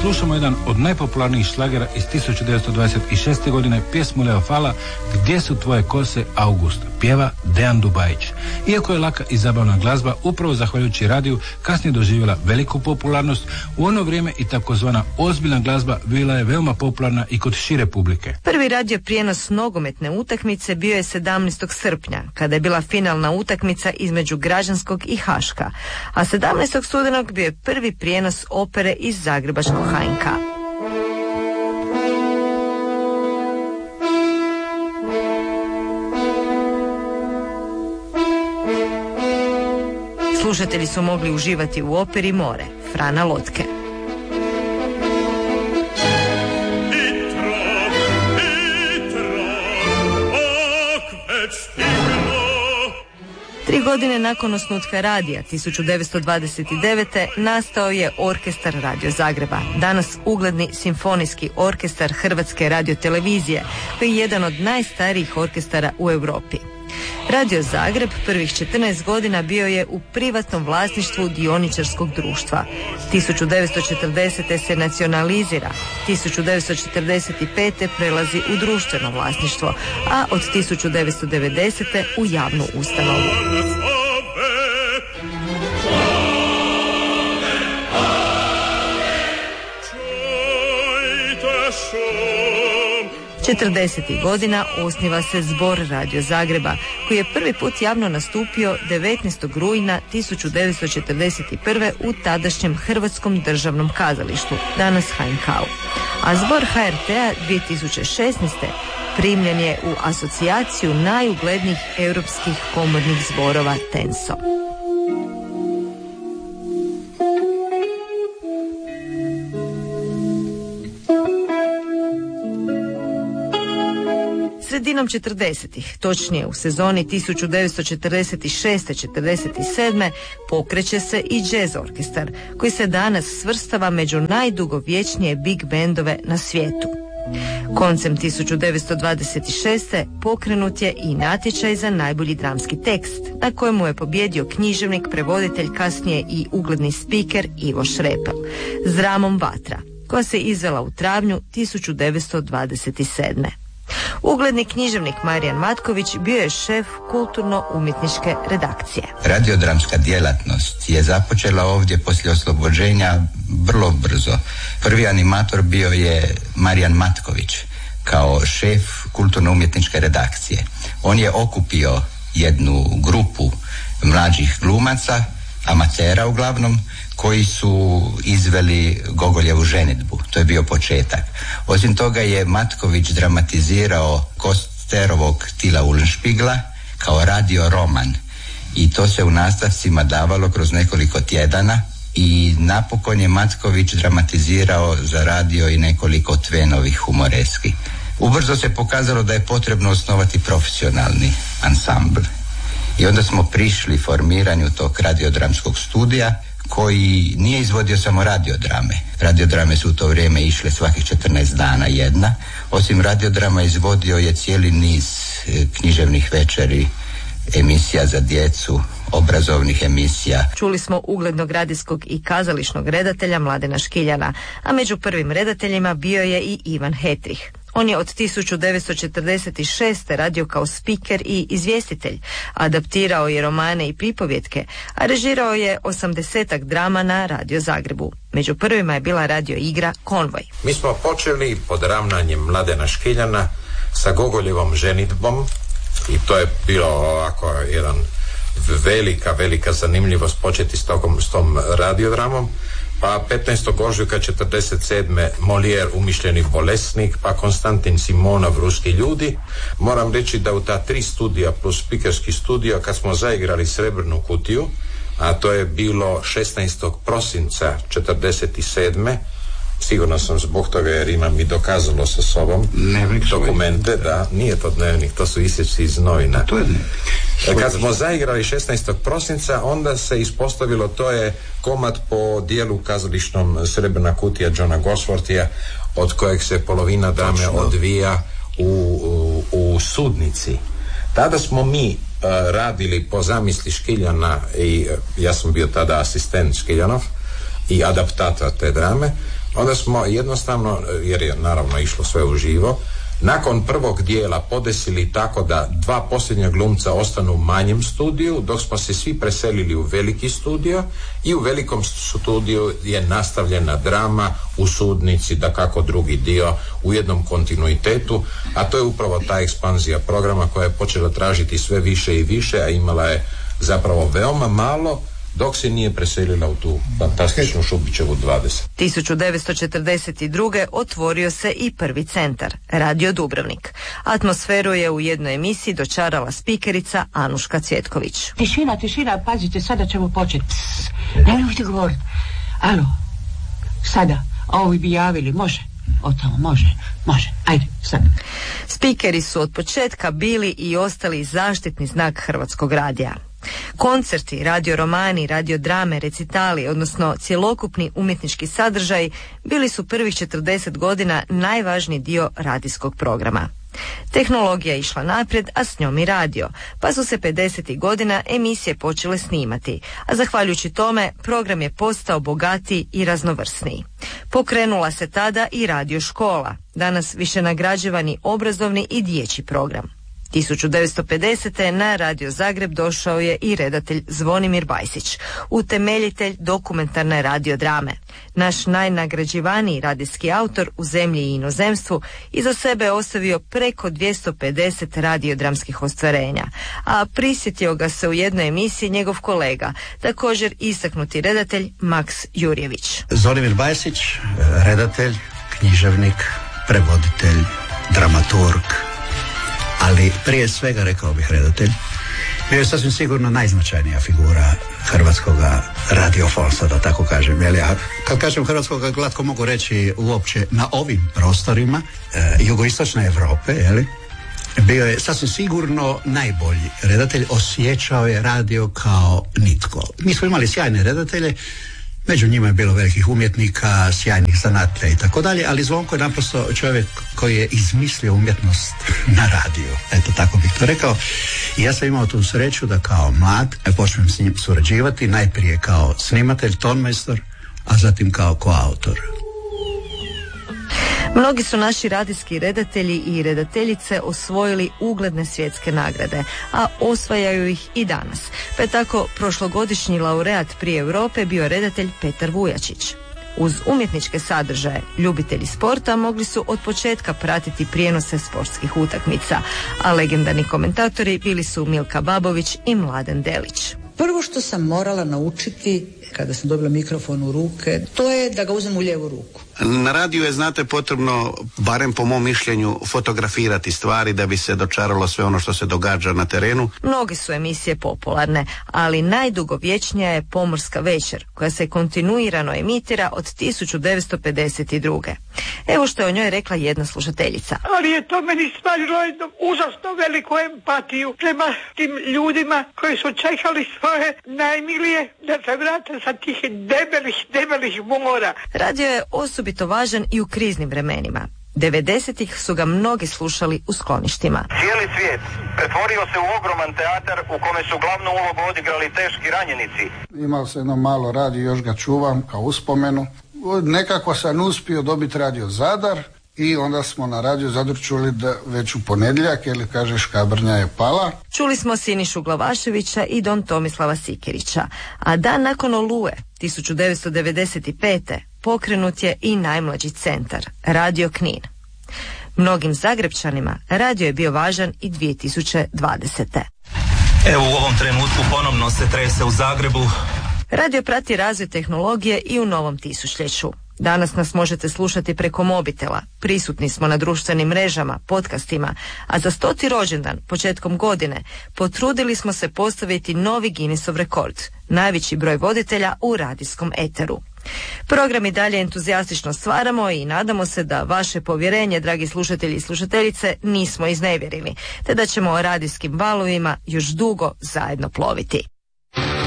slušamo jedan od najpopularnijih šlagera iz 1926. godine, pjesmu Leo Fala Gdje su tvoje kose, August, pjeva Dejan Dubajić. Iako je laka i zabavna glazba, upravo zahvaljujući radiju kasnije doživjela veliku popularnost, u ono vrijeme i takozvana ozbiljna glazba bila je veoma popularna i kod šire publike. Prvi radio prijenos nogometne utakmice bio je 17. srpnja, kada je bila finalna utakmica između Građanskog i Haška, a 17. studenog bio je prvi prijenos opere iz zagrebačkog HNK. Slušatelji su mogli uživati u operi More, Frana Lotke. Tri godine nakon osnutka radija, 1929. nastao je Orkestar Radio Zagreba, danas ugledni simfonijski orkestar Hrvatske radiotelevizije, koji je jedan od najstarijih orkestara u Europi. Radio Zagreb prvih 14 godina bio je u privatnom vlasništvu dioničarskog društva. 1940. se nacionalizira, 1945. prelazi u društveno vlasništvo, a od 1990. u javnu ustanovu. 40. godina osniva se Zbor Radio Zagreba, koji je prvi put javno nastupio 19. rujna 1941. u tadašnjem Hrvatskom državnom kazalištu, danas HNK-u. A Zbor HRT-a 2016. primljen je u asocijaciju najuglednijih europskih komornih zborova TENSO. Sredinom 40-ih, točnije u sezoni 1946-47, pokreće se i jazz orkestar, koji se danas svrstava među najdugovječnije big bendove na svijetu. Koncem 1926. pokrenut je i natječaj za najbolji dramski tekst, na kojemu je pobjedio književnik, prevoditelj, kasnije i ugledni spiker Ivo Šrepel, s dramom Vatra, koja se izvela u travnju 1927. Ugledni književnik Marijan Matković bio je šef kulturno-umjetničke redakcije. Radiodramska djelatnost je započela ovdje poslije oslobođenja vrlo brzo. Prvi animator bio je Marijan Matković kao šef kulturno-umjetničke redakcije. On je okupio jednu grupu mlađih glumaca, amatera uglavnom, koji su izveli Gogoljevu ženidbu. To je bio početak. Osim toga je Matković dramatizirao Kosterovog Tila Ullenšpigla kao radio roman i to se u nastavcima davalo kroz nekoliko tjedana i napokon je Matković dramatizirao za radio i nekoliko Tvenovih humoreski. Ubrzo se pokazalo da je potrebno osnovati profesionalni ansambl i onda smo prišli formiranju tog radiodramskog studija koji nije izvodio samo radiodrame. Radiodrame su u to vrijeme išle svakih 14 dana jedna. Osim radiodrama izvodio je cijeli niz književnih večeri, emisija za djecu, obrazovnih emisija. Čuli smo uglednog radijskog i kazališnog redatelja Mladena Škiljana, a među prvim redateljima bio je i Ivan Hetrih. On je od 1946. radio kao spiker i izvjestitelj, adaptirao je romane i pripovjetke, a režirao je 80-ak drama na Radio Zagrebu. Među prvima je bila radio igra Konvoj. Mi smo počeli pod ravnanjem Mladena Škiljana sa Gogoljevom ženidbom i to je bilo ovako jedan velika zanimljivost početi s tom radiodramom. Pa 15. ožujka 47. Molière Umišljeni bolesnik, pa Konstantin Simonov Ruski ljudi. Moram reći da u ta 3 studija plus spikerski studio, kad smo zaigrali Srebrnu kutiju, a to je bilo 16. prosinca 47. Sigurno sam zbog toga jer imam i dokazalo sa sobom dokumente, da, nije to dnevnik, to su isječci iz novina. Kad smo zaigrali 16. prosinca, onda se ispostavilo, to je komad po dijelu kazališnom Srebrna kutija Johna Gosworthija, od kojeg se polovina drame odvija u sudnici. Tada smo mi radili po zamisli Škiljana i ja sam bio tada asistent Škiljanov i adaptator te drame. Onda smo jednostavno, jer je naravno išlo sve uživo, nakon prvog dijela podesili tako da dva posljednja glumca ostanu u manjem studiju, dok smo se svi preselili u veliki studio i u velikom studiju je nastavljena drama u Sudnici, dakako drugi dio u jednom kontinuitetu, a to je upravo ta ekspanzija programa koja je počela tražiti sve više i više, a imala je zapravo veoma malo dok se nije preselila u tu fantastičnu Šubićevu 20. 1942. otvorio se i prvi centar, Radio Dubrovnik. Atmosferu je u jednoj emisiji dočarala spikerica Anuška Cvjetković. Tišina, pazite, sada ćemo početi. Nemojte govoriti. Alo, sada, ovi bi javili, može? Otamo, može, ajde, sad. Spikeri su od početka bili i ostali zaštitni znak Hrvatskog radija. Koncerti, radio romani, radio drame, recitali, odnosno cjelokupni umjetnički sadržaj bili su prvih 40 godina najvažniji dio radijskog programa. Tehnologija je išla naprijed, a s njom i radio, pa su se 50. godina emisije počele snimati, a zahvaljujući tome program je postao bogatiji i raznovrsniji. Pokrenula se tada i radio škola, danas više nagrađivani obrazovni i dječji program. 1950. na Radio Zagreb došao je i redatelj Zvonimir Bajsić, utemeljitelj dokumentarne radiodrame. Naš najnagrađivaniji radijski autor u zemlji i inozemstvu iza sebe je ostavio preko 250 radiodramskih ostvarenja, a prisjetio ga se u jednoj emisiji njegov kolega, također istaknuti redatelj Maks Jurjević. Zvonimir Bajsić, redatelj, književnik, prevoditelj, dramaturg, ali prije svega, rekao bih, redatelj. Bio je sasvim sigurno najznačajnija figura hrvatskog radiofonsa, da tako kažem. Ja, kad kažem hrvatskog, glatko mogu reći uopće na ovim prostorima jugoistočne Europe, bio je sasvim sigurno najbolji redatelj, osjećao je radio kao nitko. Mi smo imali sjajne redatelje, među njima je bilo velikih umjetnika, sjajnih zanatlja i tako dalje, ali Zvonko je naprosto čovjek koji je izmislio umjetnost na radiju. Eto, tako bih to rekao. I ja sam imao tu sreću da kao mlad počnem s njim surađivati, najprije kao snimatelj, tonmajstor, a zatim kao koautor. Mnogi su naši radijski redatelji i redateljice osvojili ugledne svjetske nagrade, a osvajaju ih i danas. Pa je tako prošlogodišnji laureat prije Europe bio redatelj Petar Vujačić. Uz umjetničke sadržaje, ljubitelji sporta mogli su od početka pratiti prijenose sportskih utakmica, a legendarni komentatori bili su Milka Babović i Mladen Delić. Prvo što sam morala naučiti kada sam dobila mikrofon u ruke, to je da ga uzmem u lijevu ruku. Na radiju je, znate, potrebno, barem po mom mišljenju, fotografirati stvari da bi se dočaralo sve ono što se događa na terenu. Mnoge su emisije popularne, ali najdugovječnija je Pomorska večer, koja se kontinuirano emitira od 1952. Evo što je o njoj rekla jedna slušateljica. Ali je to meni stvarilo jednu užasno veliku empatiju prema tim ljudima koji su čekali svoje najmilije da se vrate sa tih debelih mora. Radio je osobito važan i u kriznim vremenima. 90-ih su ga mnogi slušali u skloništima. Cijeli svijet pretvorio se u ogroman teatar u kome su glavnu ulogu odigrali teški ranjenici. Imao sam jedno malo radio, još ga čuvam kao uspomenu. Nekako sam uspio dobiti radio Zadar i onda smo na radio Zadar čuli da već u ponedjeljak, kaže, Škabrnja je pala. Čuli smo Sinišu Glavaševića i Don Tomislava Sikirića, a dan nakon Oluje, 1995. pokrenut je i najmlađi centar, Radio Knin. Mnogim Zagrebčanima radio je bio važan i 2020. Evo, u ovom trenutku ponovno se trese u Zagrebu. Radio prati razvoj tehnologije i u novom tisućljeću. Danas nas možete slušati preko mobitela, prisutni smo na društvenim mrežama, podcastima, a za 100. rođendan, početkom godine, potrudili smo se postaviti novi Guinnessov rekord, najveći broj voditelja u radijskom eteru. Program i dalje entuzijastično stvaramo i nadamo se da vaše povjerenje, dragi slušatelji i slušateljice, nismo iznevjerili, te da ćemo o radijskim valovima još dugo zajedno ploviti.